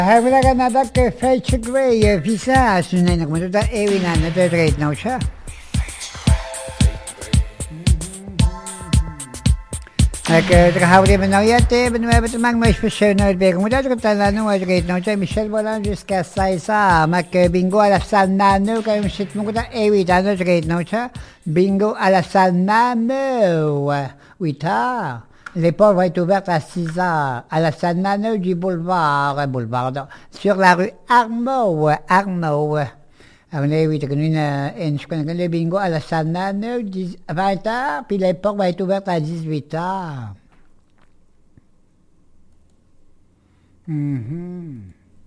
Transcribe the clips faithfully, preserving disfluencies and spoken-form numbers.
Havla Canada que fece grey visa sunen como da evina na de rate no cha. Ek de houde ben nou ja te ben we hebben te maken met speciaal uit bij moet dat het dan nou uit rate no cha Michel Volant jusqu'à ça ma que bingo à la salle nano quand c'est mon da evita na de rate no cha bingo à la salle nano oui tard. Les portes vont être ouvertes à six heures à la salle Nano du boulevard, boulevard, non, sur la rue Arnaud, Arnaud. On est oui, une, une, je connais le bingo à la salle Nano, vingt heures, puis les portes vont être ouvertes à dix-huit heures. Mhm.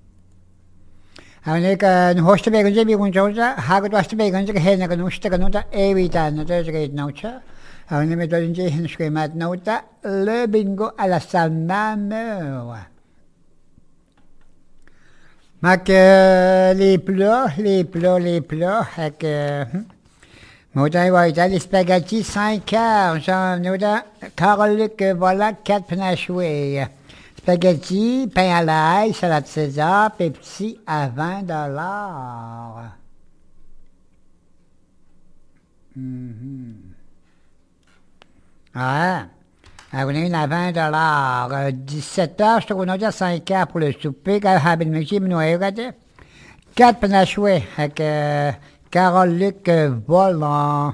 On est que nous hostons bien, nous avons chose, hagut hostons bien, nous avons que nous hostons que nous avons évité, nous avons que nous on est mettre une jeune schéma nota le bingo à la sanane. Mac les plats, les plats, les plats, avec Mouton va les spaghettis cinq heures, j'en ai Carolique voilà quatre pnachoués. Spaghetti, pain à l'ail, salade César, Pepsi à vingt dollars. Mm-hmm. Ah, on a une à vingt dollars. dix-sept heures, je trouve qu'on a cinq heures pour le souper. Quand on a une musique, nous avons regardé. quatre panachoués avec euh, Carole-Luc Volant.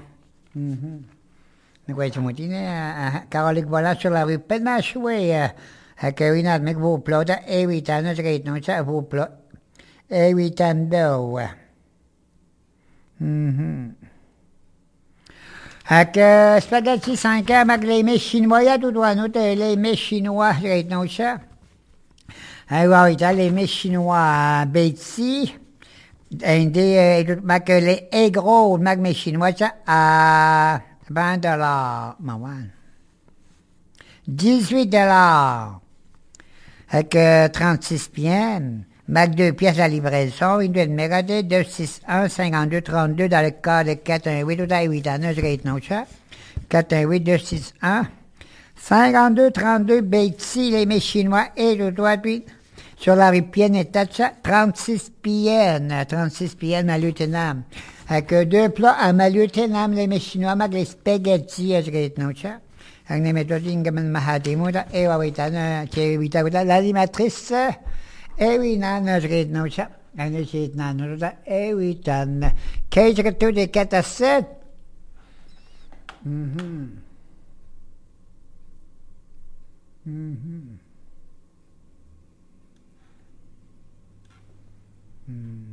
Nous avons dit, Carole-Luc Volant sur la rue Panachoué. Avec une avec vos plats. Et huit ans, nous avons dit, vos plats. Et huit ans d'eau. Mhm. Avec euh, spaghetti cinq heures, avec les mets chinois, il y a tout droit, noter les mets chinois, je vais être ça. Alors, il y a les mets chinois, Betsy, et des, avec les egg rolls, avec les chinois, ça, à vingt dollars, maman. dix-huit dollars, avec euh, trente-six pièces. Mac deux pièces à livraison, une de Mégadé, deux six un, cinquante-deux trente-deux dans le cas de quatre un huit, ou à huit à neuf, je vais être non chat. quatre un huit, deux six un, cinquante-deux trente-deux, Betsy, les mets chinois, et le doigt, puis, sur la rue Pienne et Tacha, trente-six piènes, trente-six piènes à lieutenant. Avec deux plats à ma lieutenant, les mets chinois, avec les spaghettis, je vais être non chat. Avec les méthodes, Ingaman Mahatimouda, et Wawitana, qui est l'animatrice. Eh oui, nan, je reed nou ça. En je ziet nan, eh oui, dan. Kijk je toe de kat as zet. Mhm. Mhm. Mhm.